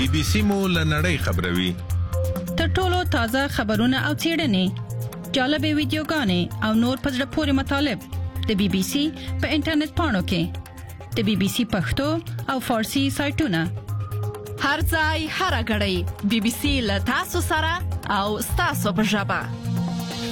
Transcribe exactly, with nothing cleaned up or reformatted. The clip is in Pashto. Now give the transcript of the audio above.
بي سي مو له نړۍ خبروي. تر ټولو تازه خبرونه او څېړنې، جالبې ویډیوګانې او نور په زړه پورې مطالب د بي بي سي په انټرنیټ پاڼو کې، د بي بي سي پښتو او فارسي سایټونه. هر ځای هر غړی بي بي سي له تاسو سره او ستاسو په ژبه.